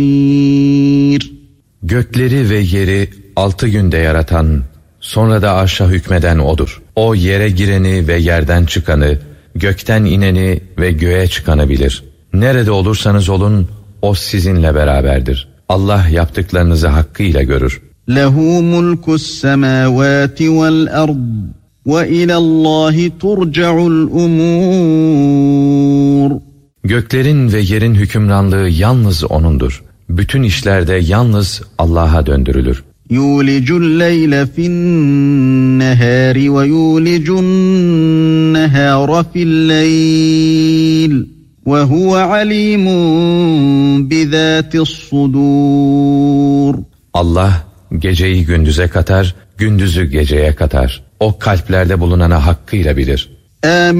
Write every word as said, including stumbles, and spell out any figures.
Gökleri ve yeri altı günde yaratan, sonra da arşa hükmeden O'dur. O yere gireni ve yerden çıkanı, gökten ineni ve göğe çıkanı bilir. Nerede olursanız olun, O sizinle beraberdir. Allah yaptıklarınızı hakkıyla görür. Lehu mulkus semavati vel ard ve ilallahi turca'ul umur. Göklerin ve yerin hükümranlığı yalnız O'nundur. Bütün işlerde yalnız Allah'a döndürülür. Yulicul leyle fin nehari ve yulicun nehara fil leyl ve huve alimun bizatis sudur. Allah geceyi gündüze katar, gündüzü geceye katar. O kalplerde bulunanı hakkıyla bilir. Amin.